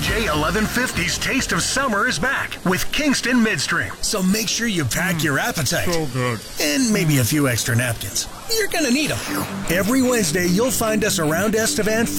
CJ 1150's Taste of Summer is back with Kingston Midstream. So make sure you pack your appetite. So good. And maybe a few extra napkins. You're going to need them. Every Wednesday, you'll find us around Estevan